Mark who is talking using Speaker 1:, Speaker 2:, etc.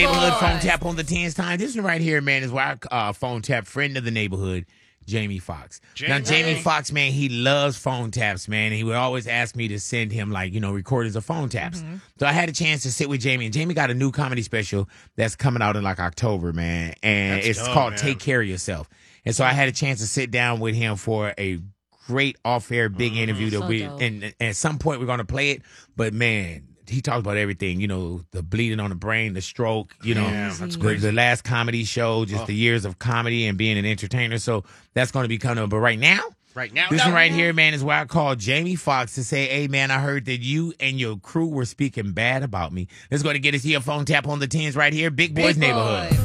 Speaker 1: Neighborhood phone tap on the 10s time. This one right here, man, is where I phone tap friend of the neighborhood, Jamie Foxx. Now, Jamie Foxx, man, he loves phone taps, man. He would always ask me to send him, like, recordings of phone taps. So I had a chance to sit with Jamie, and Jamie got a new comedy special that's coming out in, like, October, man. And it's called Take Care of Yourself. And so I had a chance to sit down with him for a great off-air big interview that and at some point we're going to play it. But, man, he talks about everything, the bleeding on the brain, the stroke, the last comedy show, just the years of comedy and being an entertainer. So that's going to be coming up. But right now, this one right here, man, is where I called Jamie Foxx to say, hey, man, I heard that you and your crew were speaking bad about me. Let's go to get us here, phone tap on the 10s right here, Big Boy's Neighborhood.